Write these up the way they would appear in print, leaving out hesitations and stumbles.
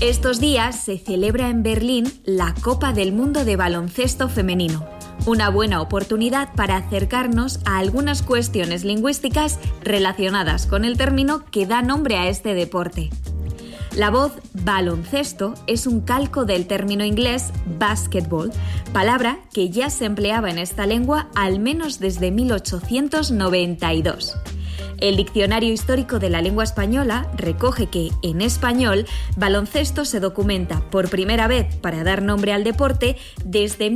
Estos días se celebra en Berlín la Copa del Mundo de Baloncesto Femenino. Una buena oportunidad para acercarnos a algunas cuestiones lingüísticas relacionadas con el término que da nombre a este deporte. La voz baloncesto es un calco del término inglés basketball, palabra que ya se empleaba en esta lengua al menos desde 1892. El Diccionario Histórico de la Lengua Española recoge que, en español, baloncesto se documenta por primera vez para dar nombre al deporte desde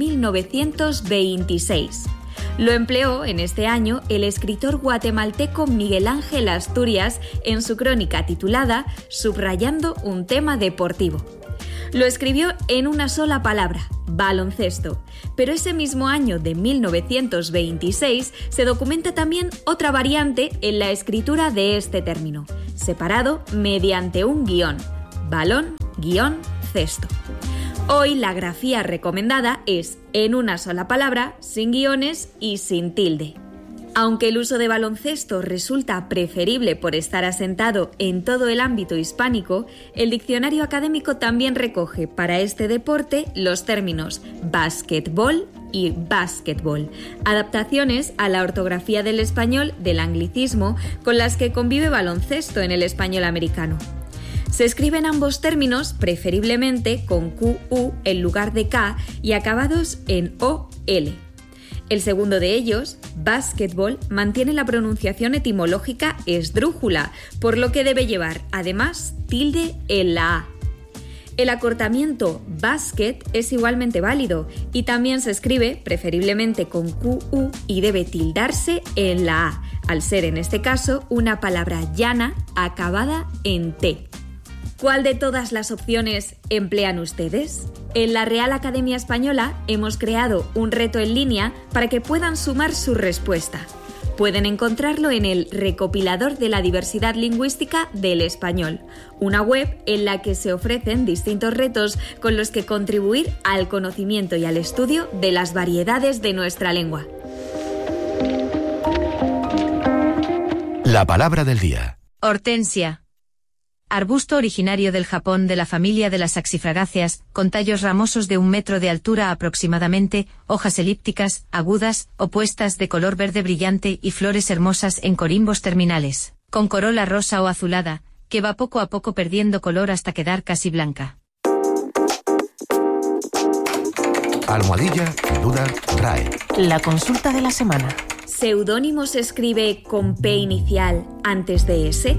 1926. Lo empleó en este año el escritor guatemalteco Miguel Ángel Asturias en su crónica titulada Subrayando un tema deportivo. Lo escribió en una sola palabra, baloncesto, pero ese mismo año de 1926 se documenta también otra variante en la escritura de este término, separado mediante un guión, balón, guión, cesto. Hoy la grafía recomendada es en una sola palabra, sin guiones y sin tilde. Aunque el uso de baloncesto resulta preferible por estar asentado en todo el ámbito hispánico, el diccionario académico también recoge para este deporte los términos basquetbol y básquetbol, adaptaciones a la ortografía del español del anglicismo con las que convive baloncesto en el español americano. Se escriben ambos términos preferiblemente con QU en lugar de K y acabados en OL. El segundo de ellos, básquetbol, mantiene la pronunciación etimológica esdrújula, por lo que debe llevar, además, tilde en la A. El acortamiento basket es igualmente válido y también se escribe, preferiblemente con QU, y debe tildarse en la A, al ser en este caso una palabra llana acabada en T. ¿Cuál de todas las opciones emplean ustedes? En la Real Academia Española hemos creado un reto en línea para que puedan sumar su respuesta. Pueden encontrarlo en el Recopilador de la Diversidad Lingüística del Español, una web en la que se ofrecen distintos retos con los que contribuir al conocimiento y al estudio de las variedades de nuestra lengua. La palabra del día. Hortensia. Arbusto originario del Japón de la familia de las saxifragáceas, con tallos ramosos de 1 metro de altura aproximadamente, hojas elípticas, agudas, opuestas de color verde brillante y flores hermosas en corimbos terminales, con corola rosa o azulada, que va poco a poco perdiendo color hasta quedar casi blanca. Almohadilla, duda, RAE. La consulta de la semana. ¿Seudónimo se escribe con P inicial antes de S?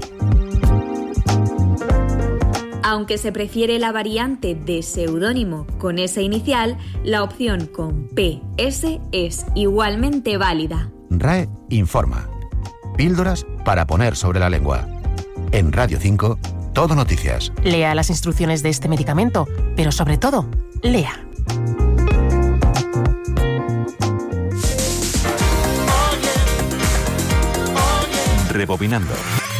Aunque se prefiere la variante de seudónimo con S inicial, la opción con PS es igualmente válida. RAE informa. Píldoras para poner sobre la lengua. En Radio 5, Todo Noticias. Lea las instrucciones de este medicamento, pero sobre todo, lea. Rebobinando.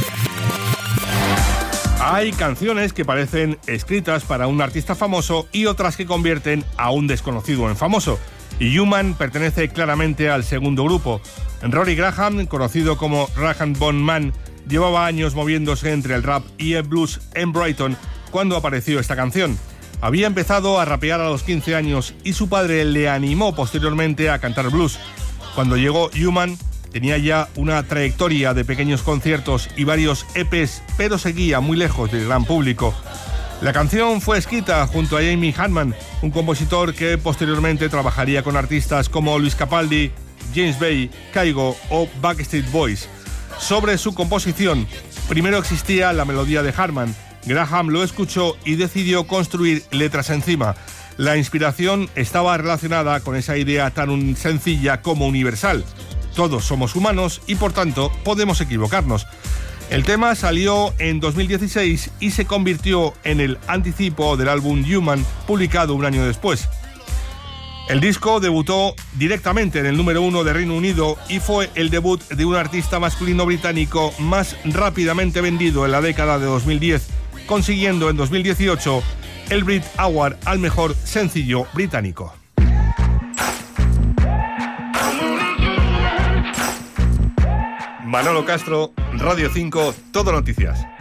Hay canciones que parecen escritas para un artista famoso y otras que convierten a un desconocido en famoso. Y Human pertenece claramente al segundo grupo. Rory Graham, conocido como Rag & Bone Man, llevaba años moviéndose entre el rap y el blues en Brighton cuando apareció esta canción. Había empezado a rapear a los 15 años y su padre le animó posteriormente a cantar blues. Cuando llegó Human, tenía ya una trayectoria de pequeños conciertos y varios EPs, pero seguía muy lejos del gran público. La canción fue escrita junto a Jamie Hanman, un compositor que posteriormente trabajaría con artistas como Luis Capaldi, James Bay, Kygo o Backstreet Boys. Sobre su composición, primero existía la melodía de Hanman. Graham lo escuchó y decidió construir letras encima. La inspiración estaba relacionada con esa idea tan sencilla como universal. Todos somos humanos y por tanto podemos equivocarnos. El tema salió en 2016 y se convirtió en el anticipo del álbum Human, publicado un año después. El disco debutó directamente en el número 1 de Reino Unido y fue el debut de un artista masculino británico más rápidamente vendido en la década de 2010, consiguiendo en 2018 el Brit Award al mejor sencillo británico. Manolo Castro, Radio 5, Todo Noticias.